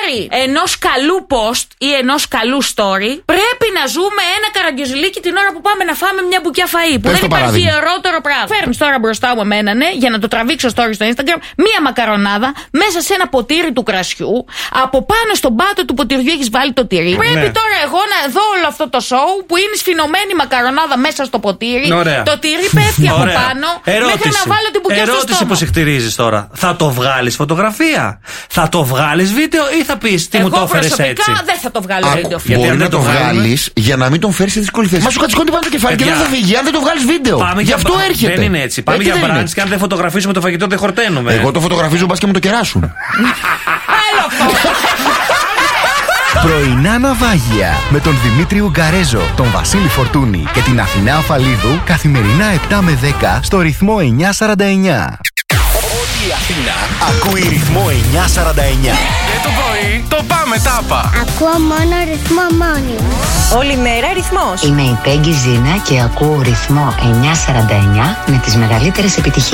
μέρη ενός καλού post ή ενός καλού story πρέπει να ζούμε ένα καραγκιόζηλίκι την ώρα που πάμε να φάμε μια μπουκιά φαΐ. Που δεν υπάρχει ιερότερο πράγμα. Φέρνεις τώρα μπροστά μου εμένα, ναι, για να το τραβήξω story στο Instagram, μία μακαρονάδα μέσα σε ένα ποτήρι του κρασιού. Από πάνω στον πάτο του ποτηριού έχεις βάλει το τυρί. Πρέπει τώρα εγώ να δω όλο αυτό το show που είναι σφινωμένη μακαρονάδα μέσα στο ποτήρι. Ωραία. Το τυρί πέφτει από πάνω. Μέχρι να βάλω την μπουκιά στο στόμα. Ερώτηση που συχτηρίζεις τώρα. Θα το βγάλεις φωτογραφία? Θα το βγάλεις βίντεο ή θα πεις τι μου το έφερες έτσι? Προσωπικά δεν θα το βγάλω βίντεο. Μπορεί να το βγάλεις για να μην τον φέρεις σε δύσκολη θέση. Μα σου κατσικώνει πάνω το κεφάλι και δεν θα φύγει αν δεν το βγάλεις βίντεο. Γι' αυτό έρχεται. Δεν είναι έτσι. Πάμε για μπραντς και αν δεν φωτογραφίσουμε το φαγητό δεν χορταίνουμε. Εγώ το φωτογραφίζω μπας και μου το κεράσουν. Άλλο αυτό. Πρωινά ναυάγια με τον Δημήτρη Ουγκαρέζο, τον Βασίλη Φορτούνη και την Αθηνά Αφαλίδου καθημερινά 7 με 10 στο ρυθμό 949. Όλη η Αθήνα ακούει ρυθμό 949. Και το πρωί το πάμε τάπα. Ακούω μόνο ρυθμό μόνιμο. Όλη μέρα ρυθμός. Είμαι η Πέγγι Ζήνα και ακούω ρυθμό 949 με τις μεγαλύτερες επιτυχίες.